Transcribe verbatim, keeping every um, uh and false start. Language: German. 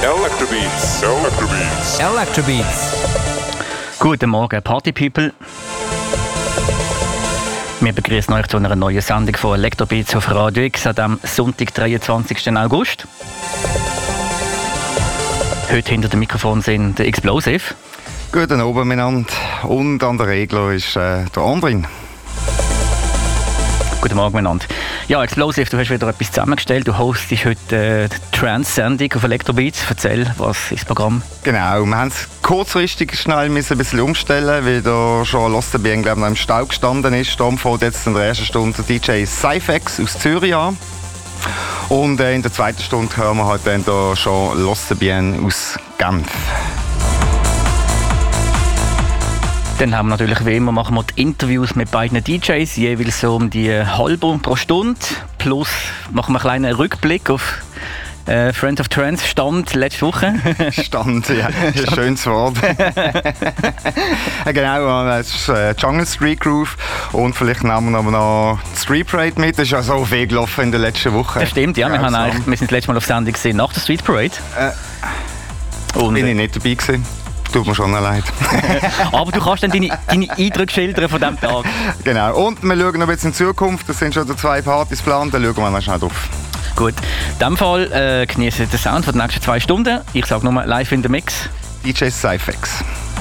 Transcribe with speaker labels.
Speaker 1: Electrobeats, Electrobeats.
Speaker 2: Electrobeats. Guten Morgen, Party People. Wir begrüßen euch zu einer neuen Sendung von Electrobeats auf Radio X an dem Sonntag, dreiundzwanzigsten August. Heute hinter dem Mikrofon sind der Explosive.
Speaker 3: Guten Abend miteinander. Und an der Regler ist äh, der Andrin.
Speaker 2: Guten Morgen miteinander. Ja, Explosive, du hast wieder etwas zusammengestellt. Du hostest heute äh, die Trance-Sendung auf Electrobeats. Erzähl, was ist das Programm?
Speaker 3: Genau, wir haben es kurzfristig schnell müssen ein bisschen umstellen, weil da schon Lost the Bien, glaube ich, noch im Stau gestanden ist. Darum fängt jetzt in der ersten Stunde der D J Cyphex aus Zürich an. Und äh, in der zweiten Stunde hören wir halt dann da schon Lost the Bien aus Genf.
Speaker 2: Dann haben wir natürlich, wie immer, machen wir die Interviews mit beiden D Js, jeweils so um die halbe pro Stunde. Plus machen wir einen kleinen Rückblick auf äh, Friend of Trance Stand letzte Woche.
Speaker 3: Stand, ja, ein schönes Wort. Genau, das ist äh, Jungle Street Groove und vielleicht nehmen wir noch Street Parade mit. Das ist ja so viel gelaufen in der letzten Woche.
Speaker 2: Das stimmt, ja. Wir, haben eigentlich, wir sind das letzte Mal auf Sendung gesehen nach der Street Parade.
Speaker 3: Äh, und bin ich nicht dabei gewesen. Tut mir schon leid.
Speaker 2: Aber du kannst dann deine, deine Eindrücke schildern von diesem Tag.
Speaker 3: Genau. Und wir schauen noch ein bisschen in Zukunft. Das sind schon zwei Partys geplant. Da schauen wir noch schnell drauf.
Speaker 2: Gut. In diesem Fall äh, genießen den Sound von den nächsten zwei Stunden. Ich sage nur live in the Mix.
Speaker 3: D J Cyphex.